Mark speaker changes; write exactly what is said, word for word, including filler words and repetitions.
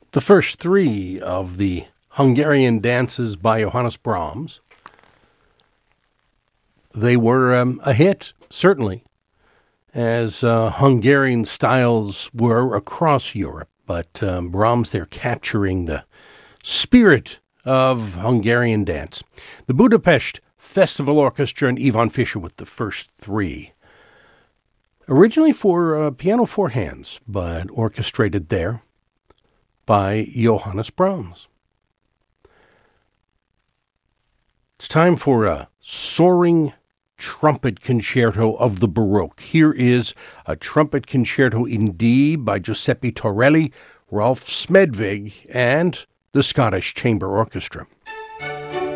Speaker 1: The first three of the Hungarian dances by Johannes Brahms, they were um, a hit, certainly, as uh, Hungarian styles were across Europe. But um, Brahms, they're capturing the spirit of Hungarian dance. The Budapest Festival Orchestra and Ivan Fischer with the first three. Originally for uh, piano four hands, but orchestrated there by Johannes Brahms. It's time for a soaring trumpet concerto of the Baroque. Here is a trumpet concerto in D by Giuseppe Torelli, Rolf Smedvig, and the Scottish Chamber Orchestra.